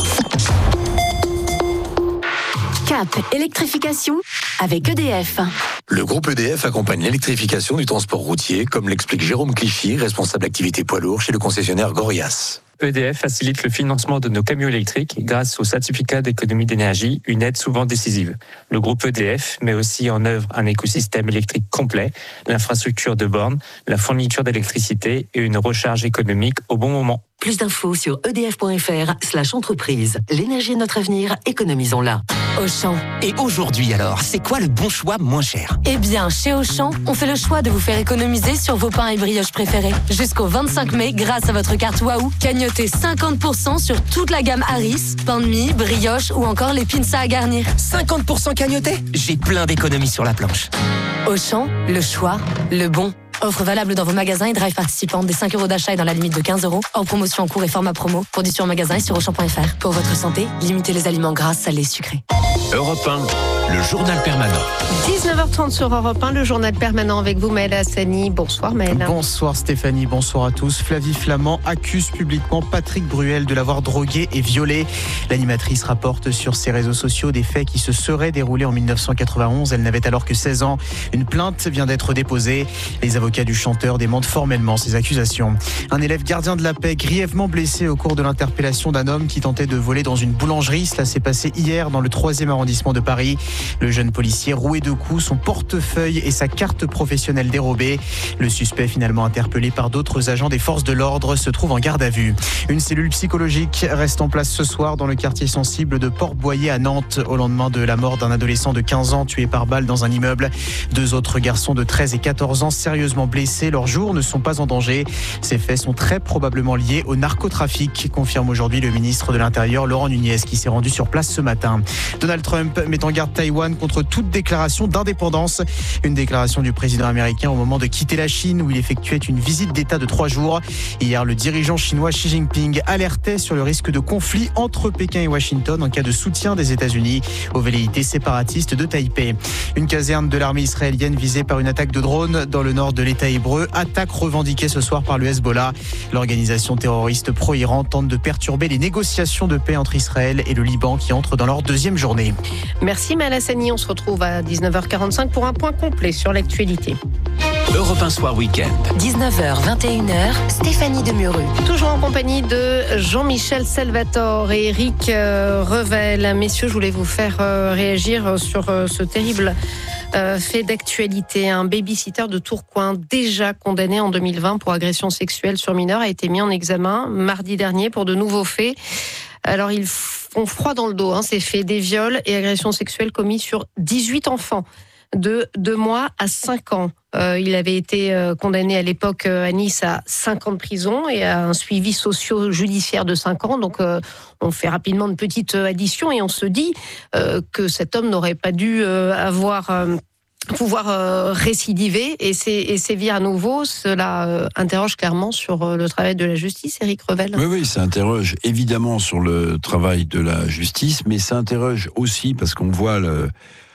Cap électrification avec E D F. Le groupe E D F accompagne l'électrification du transport routier, comme l'explique Jérôme Clichy, responsable activité poids lourd chez le concessionnaire Gorias. E D F facilite le financement de nos camions électriques grâce au certificat d'économie d'énergie, une aide souvent décisive. Le groupe E D F met aussi en œuvre un écosystème électrique complet, l'infrastructure de bornes, la fourniture d'électricité et une recharge économique au bon moment. Plus d'infos sur edf.fr slash entreprise. L'énergie est notre avenir, économisons-la. Auchan. Et aujourd'hui alors, c'est quoi le bon choix moins cher ? Eh bien, chez Auchan, on fait le choix de vous faire économiser sur vos pains et brioches préférés. Jusqu'au vingt-cinq mai, grâce à votre carte Waouh, cagnotez cinquante pour cent sur toute la gamme Harris, pain de mie, brioche ou encore les pinces à garnir. cinquante pour cent cagnoté ? J'ai plein d'économies sur la planche. Auchan, le choix, le bon. Offre valable dans vos magasins et drive participants. Des cinq euros d'achat et dans la limite de quinze euros. Hors promotion en cours et format promo. Conditions en magasin et sur auchan point f r. Pour votre santé, limitez les aliments gras, salés, sucrés. Europe un, le journal permanent. dix-neuf heures trente sur Europe un, le journal permanent avec vous, Maëlle Hassani. Bonsoir Maëlle. Bonsoir Stéphanie, bonsoir à tous. Flavie Flament accuse publiquement Patrick Bruel de l'avoir drogué et violé. L'animatrice rapporte sur ses réseaux sociaux des faits qui se seraient déroulés en dix-neuf cent quatre-vingt-onze. Elle n'avait alors que seize ans. Une plainte vient d'être déposée. Les avocats du chanteur démentent formellement ces accusations. Un élève gardien de la paix grièvement blessé au cours de l'interpellation d'un homme qui tentait de voler dans une boulangerie. Cela s'est passé hier dans le troisième arrondissement de Paris. Le jeune policier roué de coups, son portefeuille et sa carte professionnelle dérobés. Le suspect, finalement interpellé par d'autres agents des forces de l'ordre, se trouve en garde à vue. Une cellule psychologique reste en place ce soir dans le quartier sensible de Port-Boyer à Nantes, au lendemain de la mort d'un adolescent de quinze ans tué par balle dans un immeuble. Deux autres garçons de treize et quatorze ans sérieusement blessés. Leurs jours ne sont pas en danger. Ces faits sont très probablement liés au narcotrafic, confirme aujourd'hui le ministre de l'Intérieur Laurent Nunez, qui s'est rendu sur place ce matin. Donald Trump met en garde Taïwan contre toute déclaration d'indépendance. Une déclaration du président américain au moment de quitter la Chine, où il effectuait une visite d'État de trois jours. Hier, le dirigeant chinois Xi Jinping alertait sur le risque de conflit entre Pékin et Washington en cas de soutien des États-Unis aux velléités séparatistes de Taipei. Une caserne de l'armée israélienne visée par une attaque de drone dans le nord de l'État hébreu. Attaque revendiquée ce soir par le Hezbollah. L'organisation terroriste pro-Iran tente de perturber les négociations de paix entre Israël et le Liban qui entrent dans leur deuxième journée. Merci Maëlle Hassani, on se retrouve à dix-neuf heures quarante-cinq pour un point complet sur l'actualité. Europe un Soir Week-end. dix-neuf heures, vingt et une heures, Stéphanie Demureux. Toujours en compagnie de Jean-Michel Salvatore et Éric Revel. Messieurs, je voulais vous faire réagir sur ce terrible fait d'actualité. Un baby-sitter de Tourcoing, déjà condamné en deux mille vingt pour agression sexuelle sur mineur, a été mis en examen mardi dernier pour de nouveaux faits. Alors, ils font froid dans le dos, hein, ces faits, des viols et agressions sexuelles commis sur dix-huit enfants de deux mois à cinq ans. Euh, il avait été euh, condamné à l'époque euh, à Nice à cinq ans de prison et à un suivi socio-judiciaire de cinq ans. Donc, euh, on fait rapidement une petite addition et on se dit euh, que cet homme n'aurait pas dû euh, avoir... Euh, pouvoir euh, récidiver et, et sévir à nouveau. Cela euh, interroge clairement sur euh, le travail de la justice, Éric Revel. Oui, oui, ça interroge évidemment sur le travail de la justice, mais ça interroge aussi parce qu'on voit le,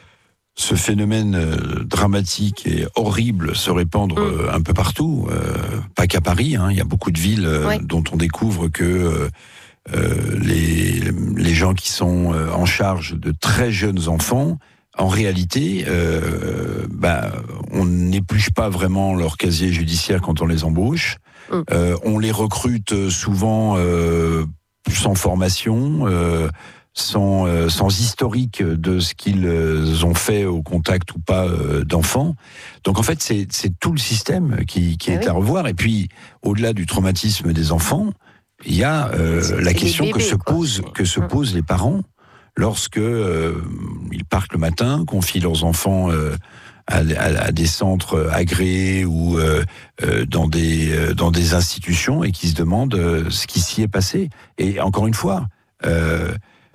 ce phénomène euh, dramatique et horrible se répandre mmh. euh, un peu partout, euh, pas qu'à Paris, hein, il y a beaucoup de villes euh, ouais. dont on découvre que euh, euh, les, les gens qui sont euh, en charge de très jeunes enfants, en réalité, euh, bah, on n'épluche pas vraiment leur casier judiciaire quand on les embauche. Mmh. Euh, on les recrute souvent euh, sans formation, euh, sans, euh, sans historique de ce qu'ils ont fait au contact ou pas euh, d'enfants. Donc en fait, c'est, c'est tout le système qui, qui est oui. à revoir. Et puis, au-delà du traumatisme des enfants, il y a euh, la question bébés, que se posent que se posent les parents lorsque euh, ils partent le matin, confient leurs enfants euh, à, à, à des centres agréés ou euh, euh, dans des euh, dans des institutions et qui se demandent euh, ce qui s'y est passé. Et encore une fois, euh, pendant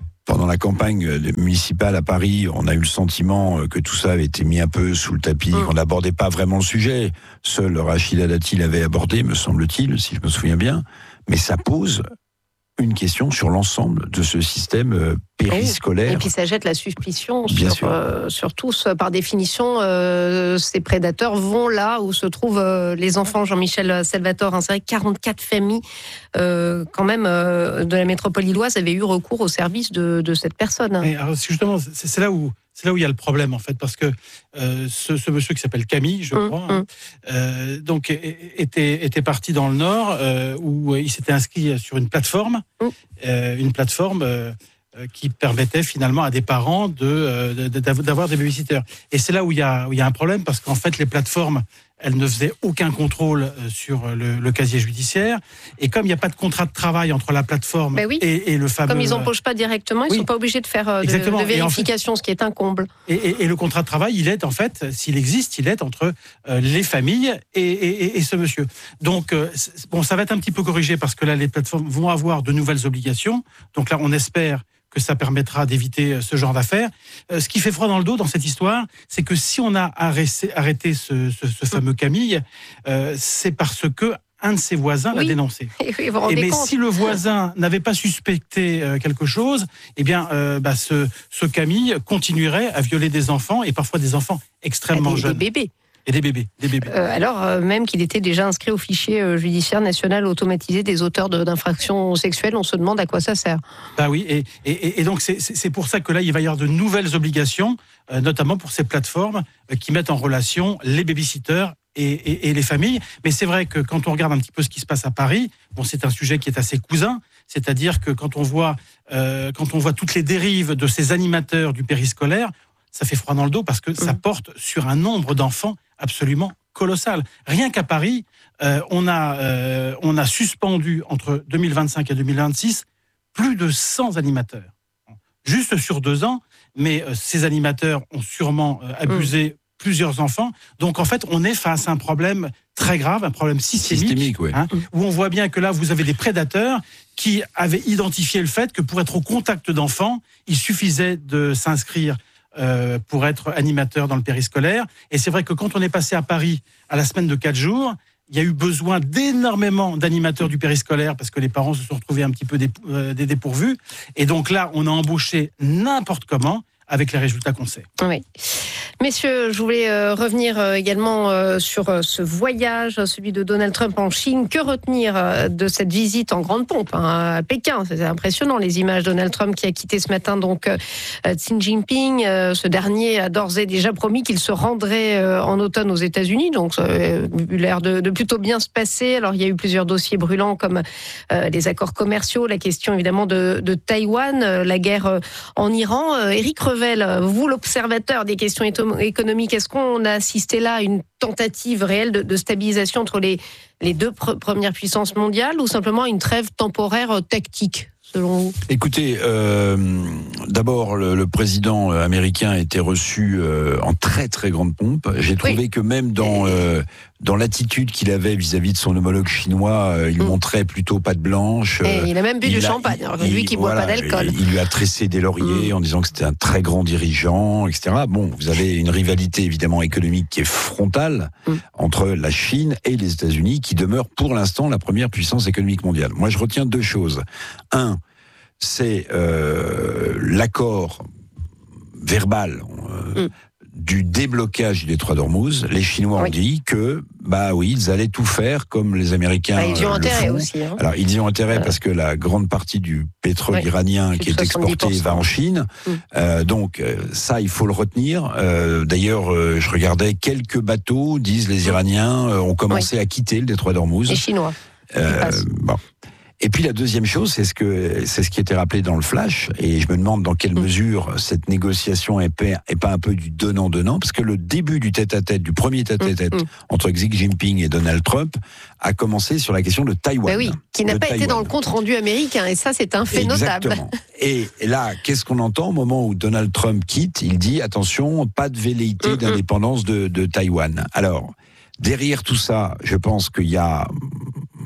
dans la campagne municipale à Paris, on a eu le sentiment que tout ça avait été mis un peu sous le tapis, mmh. qu'on n'abordait pas vraiment le sujet. Seul Rachida Dati l'avait abordé, me semble-t-il, si je me souviens bien. Mais ça pose une question sur l'ensemble de ce système périscolaire. Et puis ça jette la suspicion sur, euh, sur tous. Par définition, euh, ces prédateurs vont là où se trouvent euh, les enfants. Jean-Michel Salvatore, hein, c'est vrai que quarante-quatre familles euh, quand même euh, de la métropole lilloise avaient eu recours au service de, de cette personne. Et alors, justement, c'est, c'est là où c'est là où il y a le problème en fait, parce que euh, ce, ce monsieur qui s'appelle Camille, je mmh, crois, mmh. Hein, euh, donc était était parti dans le Nord euh, où il s'était inscrit sur une plateforme, mmh. euh, une plateforme. Euh, qui permettait finalement à des parents de, de, d'avoir des babysitters. Et c'est là où il y a, où il y a un problème, parce qu'en fait, les plateformes, elles ne faisaient aucun contrôle sur le, le casier judiciaire. Et comme il n'y a pas de contrat de travail entre la plateforme ben oui. et, et le fameux... Comme ils n'embauchent pas directement, ils ne oui. sont pas obligés de faire de, de vérification, en fait, ce qui est un comble. Et, et, et le contrat de travail, il est en fait, s'il existe, il est entre euh, les familles et, et, et ce monsieur. Donc, euh, bon, ça va être un petit peu corrigé, parce que là, les plateformes vont avoir de nouvelles obligations. Donc là, on espère que ça permettra d'éviter ce genre d'affaires. Euh, ce qui fait froid dans le dos dans cette histoire, c'est que si on a arrêté, arrêté ce, ce, ce fameux Camille, euh, c'est parce que un de ses voisins oui. l'a dénoncé. Et, oui, vous et mais compte. Si le voisin n'avait pas suspecté euh, quelque chose, eh bien, euh, bah, ce, ce Camille continuerait à violer des enfants, et parfois des enfants extrêmement des, jeunes. Des bébés. Et des bébés, des bébés. Euh, alors euh, même qu'il était déjà inscrit au fichier euh, judiciaire national automatisé des auteurs de, d'infractions sexuelles, on se demande à quoi ça sert. Bah oui, et, et, et donc c'est, c'est pour ça que là, il va y avoir de nouvelles obligations, euh, notamment pour ces plateformes euh, qui mettent en relation les babysitters et, et, et les familles. Mais c'est vrai que quand on regarde un petit peu ce qui se passe à Paris, bon, c'est un sujet qui est assez cousin, c'est-à-dire que quand on voit, euh, quand on voit toutes les dérives de ces animateurs du périscolaire, ça fait froid dans le dos, parce que mmh. ça porte sur un nombre d'enfants absolument colossal. Rien qu'à Paris, euh, on, a, euh, on a suspendu entre deux mille vingt-cinq et deux mille vingt-six plus de cent animateurs. Juste sur deux ans, mais euh, ces animateurs ont sûrement euh, abusé mmh. plusieurs enfants. Donc en fait, on est face à un problème très grave, un problème systémique, systémique ouais. hein, où on voit bien que là, vous avez des prédateurs qui avaient identifié le fait que pour être au contact d'enfants, il suffisait de s'inscrire Euh, pour être animateur dans le périscolaire. Et c'est vrai que quand on est passé à Paris à la semaine de quatre jours, il y a eu besoin d'énormément d'animateurs du périscolaire, parce que les parents se sont retrouvés un petit peu dé, euh, dépourvus. Et donc là, on a embauché n'importe comment, avec les résultats qu'on sait. Oui. Messieurs, je voulais euh, revenir euh, également euh, sur euh, ce voyage, celui de Donald Trump en Chine. Que retenir euh, de cette visite en grande pompe hein, à Pékin? C'est impressionnant, les images. Donald Trump qui a quitté ce matin donc euh, Xi Jinping. Euh, ce dernier a d'ores et déjà promis qu'il se rendrait euh, en automne aux États-Unis. Donc ça a eu l'air de, de plutôt bien se passer. Alors il y a eu plusieurs dossiers brûlants comme euh, les accords commerciaux, la question évidemment de, de Taïwan, euh, la guerre euh, en Iran. Euh, Éric Revel, vous l'observateur des questions économiques, est-ce qu'on a assisté là à une tentative réelle de, de stabilisation entre les, les deux pr- premières puissances mondiales, ou simplement une trêve temporaire tactique, selon vous? Écoutez, euh, d'abord, le, le président américain a été reçu euh, en très très grande pompe. J'ai trouvé oui. que même dans, euh, dans l'attitude qu'il avait vis-à-vis de son homologue chinois, euh, il mmh. montrait plutôt patte blanche. Et euh, il a même bu du a, champagne, alors lui qui ne boit voilà, pas d'alcool. Il lui a tressé des lauriers mmh. en disant que c'était un très grand dirigeant, et cetera. Bon, vous avez une rivalité évidemment économique qui est frontale mmh. entre la Chine et les États-Unis, qui demeure pour l'instant la première puissance économique mondiale. Moi, je retiens deux choses. Un, c'est euh, l'accord verbal euh, mm. du déblocage du détroit d'Ormuz. Les Chinois oui. ont dit que, bah oui, ils allaient tout faire comme les Américains. Bah, ils y ont euh, intérêt font. aussi. Hein. Alors, ils y ont intérêt euh. parce que la grande partie du pétrole oui. iranien qui est exporté va en Chine. Mm. Euh, donc, ça, il faut le retenir. Euh, d'ailleurs, euh, je regardais, quelques bateaux, disent les Iraniens, euh, ont commencé oui. à quitter le détroit d'Ormuz. Les Chinois. Euh, bon. Et puis la deuxième chose, c'est ce que c'est ce qui était rappelé dans le flash, et je me demande dans quelle mmh. mesure cette négociation est pas, est pas un peu du donnant-donnant, parce que le début du tête-à-tête, du premier tête-à-tête mmh. entre Xi Jinping et Donald Trump a commencé sur la question de Taïwan. Ben oui, qui n'a pas Taïwan. été dans le compte-rendu américain, et ça c'est un fait Exactement. notable. Et là, qu'est-ce qu'on entend au moment où Donald Trump quitte? Il dit, attention, pas de velléité mmh. d'indépendance de, de Taïwan. Alors, derrière tout ça, je pense qu'il y a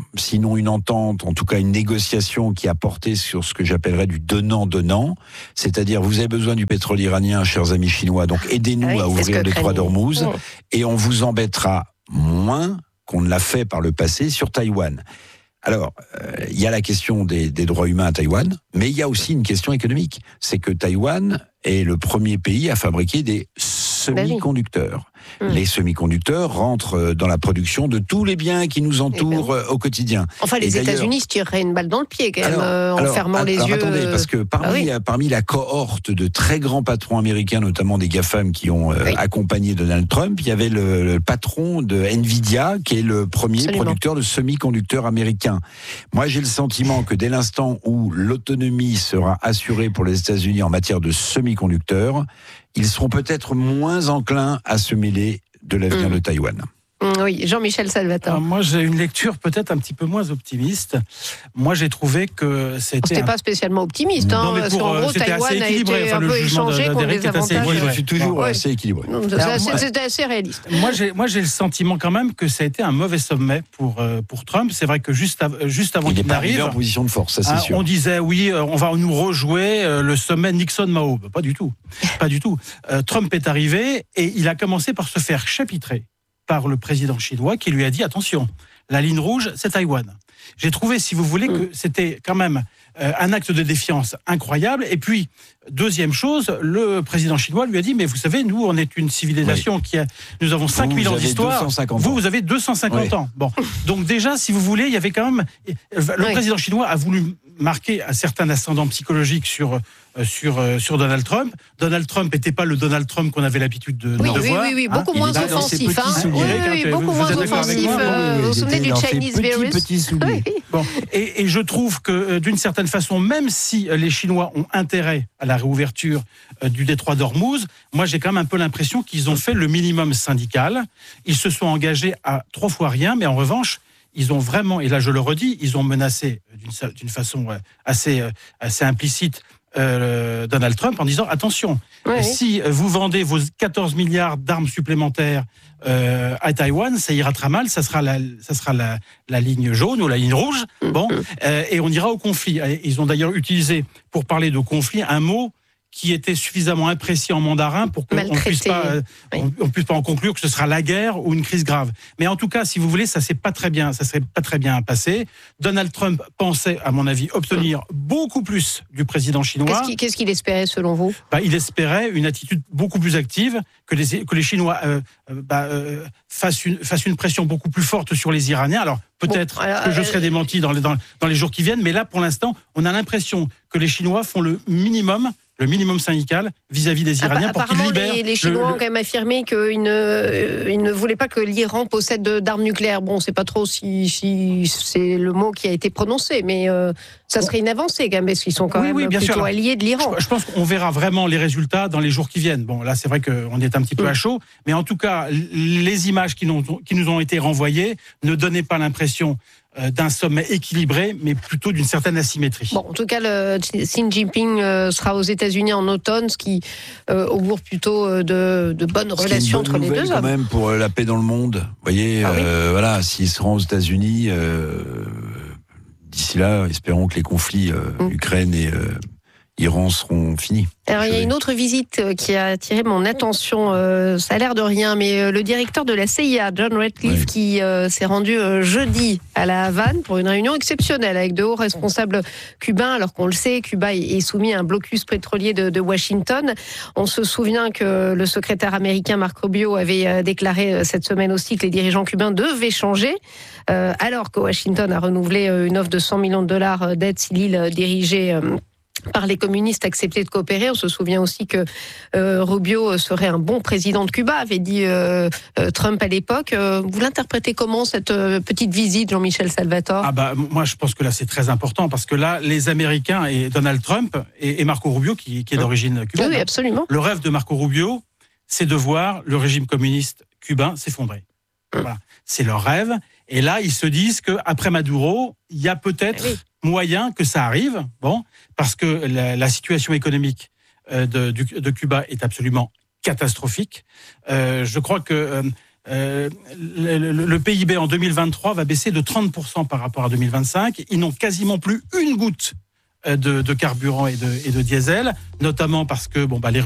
sinon une entente, en tout cas une négociation qui a porté sur ce que j'appellerais du donnant-donnant. C'est-à-dire, vous avez besoin du pétrole iranien, chers amis chinois, donc aidez-nous ah oui, à ouvrir le détroit d'Ormuz, oh. et on vous embêtera moins qu'on ne l'a fait par le passé sur Taïwan. Alors, euh, il y a la question des, des droits humains à Taïwan, mais il y a aussi une question économique. C'est que Taïwan est le premier pays à fabriquer des semi-conducteurs. Mmh. Les semi-conducteurs rentrent dans la production de tous les biens qui nous entourent ben, au quotidien. Enfin, les États-Unis se tireraient une balle dans le pied quand même, alors, euh, en alors, fermant alors, les alors, yeux. Attendez, parce que parmi, ah oui. parmi la cohorte de très grands patrons américains, notamment des GAFAM qui ont euh, oui. accompagné Donald Trump, il y avait le, le patron de Nvidia, qui est le premier Absolument. producteur de semi-conducteurs américains. Moi, j'ai le sentiment que dès l'instant où l'autonomie sera assurée pour les États-Unis en matière de semi-conducteurs, ils seront peut-être moins enclins à se mêler de l'avenir mmh. de Taïwan. Oui, Jean-Michel Salvatore. Alors moi, j'ai une lecture peut-être un petit peu moins optimiste. Moi, j'ai trouvé que c'était... C'était un... pas spécialement optimiste, hein, non, parce qu'en euh, gros, Taïwan a été enfin, un peu échangé contre les avantages. Moi, je suis toujours ouais. assez équilibré. Non, c'est Alors, assez, moi, c'était assez réaliste. Moi j'ai, moi, j'ai le sentiment quand même que ça a été un mauvais sommet pour, euh, pour Trump. C'est vrai que juste, av- juste avant il qu'il n'arrive... Il est en position de force, ça c'est hein, sûr. On disait, oui, on va nous rejouer euh, le sommet Nixon-Mao. Bah, pas du tout. Pas du tout. Euh, Trump est arrivé et il a commencé par se faire chapitrer par le président chinois qui lui a dit attention, la ligne rouge, c'est Taïwan. J'ai trouvé, si vous voulez, que c'était quand même euh, un acte de défiance incroyable. Et puis, deuxième chose, le président chinois lui a dit mais vous savez, nous, on est une civilisation oui. qui a, nous avons cinq mille ans d'histoire. Vous, vous avez deux cent cinquante oui. ans. Bon, donc déjà, si vous voulez, il y avait quand même le oui. président chinois a voulu marquer un certain ascendant psychologique sur euh, sur euh, sur Donald Trump. Donald Trump n'était pas le Donald Trump qu'on avait l'habitude de, oui, de oui, voir. Oui, oui, beaucoup hein, moins offensif. Hein. Oui, oui, oui, beaucoup vous moins offensif. Euh, vous vous souvenez du Chinese virus? Oui. Bon, et, et je trouve que euh, d'une certaine façon, même si euh, les Chinois ont intérêt à la réouverture euh, du détroit d'Ormuz, moi j'ai quand même un peu l'impression qu'ils ont fait le minimum syndical. Ils se sont engagés à trois fois rien, mais en revanche, ils ont vraiment, et là je le redis, ils ont menacé d'une, d'une façon assez, assez implicite euh, Donald Trump en disant attention, oui. si vous vendez vos quatorze milliards d'armes supplémentaires euh, à Taïwan, ça ira très mal, ça sera la, ça sera la, la ligne jaune ou la ligne rouge, bon, euh, et on ira au conflit. Ils ont d'ailleurs utilisé, pour parler de conflit, un mot qui était suffisamment imprécis en mandarin pour qu'on ne puisse pas, euh, oui. on, on puisse pas en conclure que ce sera la guerre ou une crise grave. Mais en tout cas, si vous voulez, ça s'est pas très bien, ça serait pas très bien passé. Donald Trump pensait, à mon avis, obtenir beaucoup plus du président chinois. Qu'est-ce qu'il, qu'est-ce qu'il espérait, selon vous ? Bah, il espérait une attitude beaucoup plus active, que les, que les Chinois euh, bah, euh, fassent, une, fassent une pression beaucoup plus forte sur les Iraniens. Alors, peut-être bon, alors, que je serai euh, démenti dans les, dans, dans les jours qui viennent, mais là, pour l'instant, on a l'impression que les Chinois font le minimum le minimum syndical vis-à-vis des Iraniens pour qu'ils libèrent... Les, les Chinois le, le... ont quand même affirmé qu'ils ne, euh, ils ne voulaient pas que l'Iran possède d'armes nucléaires. Bon, on ne sait pas trop si, si c'est le mot qui a été prononcé, mais euh, ça serait une avancée quand même, parce qu'ils sont quand oui, même oui, bien plutôt sûr. alliés de l'Iran. Je, je pense qu'on verra vraiment les résultats dans les jours qui viennent. Bon, là, c'est vrai qu'on est un petit peu mmh. à chaud, mais en tout cas, les images qui nous, qui nous ont été renvoyées ne donnaient pas l'impression d'un sommet équilibré, mais plutôt d'une certaine asymétrie. Bon, en tout cas, le Xi Jinping sera aux États-Unis en automne, ce qui euh, augure plutôt de, de bonnes ce relations entre les deux hommes. Quand même pour la paix dans le monde. Vous voyez, ah, euh, oui. voilà, s'ils seront aux États-Unis, euh, d'ici là, espérons que les conflits euh, mmh. Ukraine et euh, Iran seront finis. Alors, il y a une autre visite qui a attiré mon attention. Euh, ça a l'air de rien, mais euh, le directeur de la C I A, John Ratcliffe, oui. qui euh, s'est rendu euh, jeudi à la Havane pour une réunion exceptionnelle avec de hauts responsables cubains. Alors qu'on le sait, Cuba est soumis à un blocus pétrolier de, de Washington. On se souvient que le secrétaire américain Marco Rubio avait déclaré cette semaine aussi que les dirigeants cubains devaient changer, euh, alors que Washington a renouvelé une offre de cent millions de dollars d'aide si l'île dirigeait euh, par les communistes acceptés de coopérer. On se souvient aussi que euh, Rubio serait un bon président de Cuba, avait dit euh, euh, Trump à l'époque. Euh, vous l'interprétez comment, cette euh, petite visite, Jean-Michel Salvatore ? Ah bah, moi, je pense que là, c'est très important, parce que là, les Américains et Donald Trump et, et Marco Rubio, qui, qui est d'origine cubaine, oui, absolument. Le rêve de Marco Rubio, c'est de voir le régime communiste cubain s'effondrer. Voilà. C'est leur rêve. Et là, ils se disent qu'après Maduro, il y a peut-être... Oui. moyen que ça arrive, bon, parce que la, la situation économique euh, de, de Cuba est absolument catastrophique. Euh, je crois que euh, Euh, le, le, le P I B en deux mille vingt-trois va baisser de trente pour cent par rapport à deux mille vingt-cinq. Ils n'ont quasiment plus une goutte de, de carburant et de, et de diesel, notamment parce que bon, bah, les